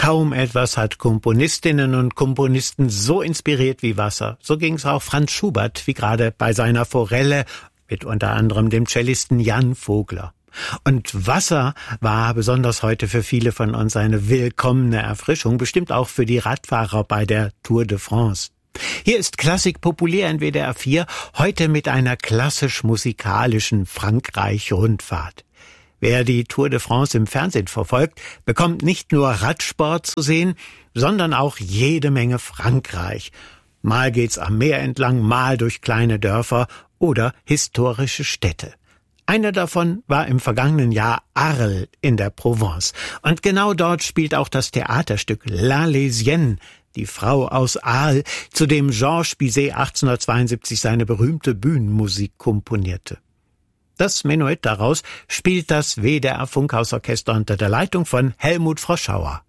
Kaum etwas hat Komponistinnen und Komponisten so inspiriert wie Wasser. So ging es auch Franz Schubert, wie gerade bei seiner Forelle, mit unter anderem dem Cellisten Jan Vogler. Und Wasser war besonders heute für viele von uns eine willkommene Erfrischung, bestimmt auch für die Radfahrer bei der Tour de France. Hier ist Klassik populär in WDR 4, heute mit einer klassisch-musikalischen Frankreich-Rundfahrt. Wer die Tour de France im Fernsehen verfolgt, bekommt nicht nur Radsport zu sehen, sondern auch jede Menge Frankreich. Mal geht's am Meer entlang, mal durch kleine Dörfer oder historische Städte. Einer davon war im vergangenen Jahr Arles in der Provence. Und genau dort spielt auch das Theaterstück L'Arlésienne, die Frau aus Arles, zu dem Georges Bizet 1872 seine berühmte Bühnenmusik komponierte. Das Menuett daraus spielt das WDR Funkhausorchester unter der Leitung von Helmut Froschauer.